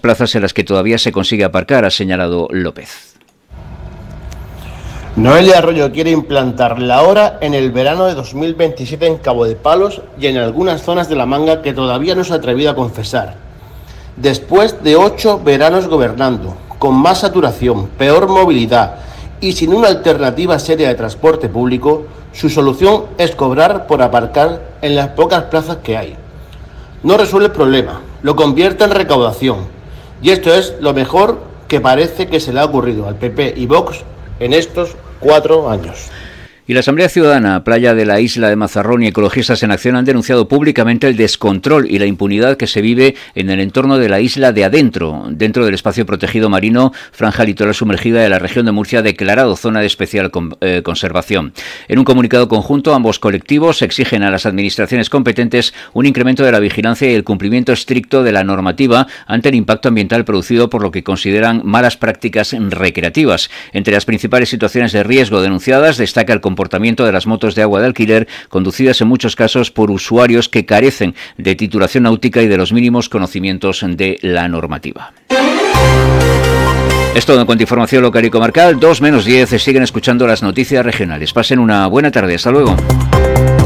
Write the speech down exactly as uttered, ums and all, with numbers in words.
plazas en las que todavía se consigue aparcar, ha señalado López. Noelia Arroyo quiere implantar la hora en el verano de dos mil veintisiete en Cabo de Palos y en algunas zonas de La Manga que todavía no se ha atrevido a confesar. Después de ocho veranos gobernando, con más saturación, peor movilidad y sin una alternativa seria de transporte público, su solución es cobrar por aparcar en las pocas plazas que hay. No resuelve el problema, lo convierte en recaudación. Y esto es lo mejor que parece que se le ha ocurrido al P P y Vox en estos cuatro años. Y la Asamblea Ciudadana, Playa de la Isla de Mazarrón y Ecologistas en Acción han denunciado públicamente el descontrol y la impunidad que se vive en el entorno de la isla de Adentro, dentro del espacio protegido marino, franja litoral sumergida de la región de Murcia, declarado zona de especial con, eh, conservación. En un comunicado conjunto, ambos colectivos exigen a las administraciones competentes un incremento de la vigilancia y el cumplimiento estricto de la normativa ante el impacto ambiental producido por lo que consideran malas prácticas recreativas. Entre las principales situaciones de riesgo denunciadas destaca el comportamiento de las motos de agua de alquiler, conducidas en muchos casos por usuarios que carecen de titulación náutica y de los mínimos conocimientos de la normativa. Es todo en cuanto a información local y comarcal. dos menos diez, siguen escuchando las noticias regionales. Pasen una buena tarde. Hasta luego.